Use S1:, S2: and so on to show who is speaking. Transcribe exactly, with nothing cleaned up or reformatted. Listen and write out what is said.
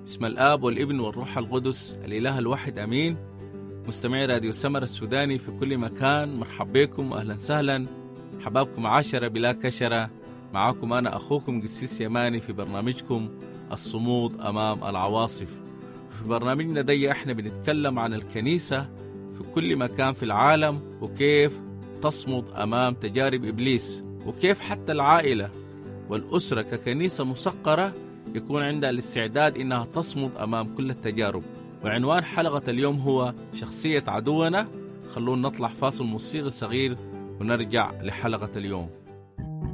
S1: بسم الآب والابن والروح القدس الإله الواحد أمين. مستمعي راديو سمر السوداني في كل مكان، مرحب بكم وأهلا وسهلا. حبابكم عشرة بلا كشرة، معكم أنا أخوكم قسيس يماني في برنامجكم الصمود أمام العواصف. في برنامجنا دي احنا بنتكلم عن الكنيسة في كل مكان في العالم، وكيف تصمد أمام تجارب إبليس، وكيف حتى العائلة والأسرة ككنيسة مسقرة يكون عندها الاستعداد إنها تصمد أمام كل التجارب. وعنوان حلقة اليوم هو شخصية عدونا. خلونا نطلع فاصل موسيقي صغير ونرجع لحلقة اليوم.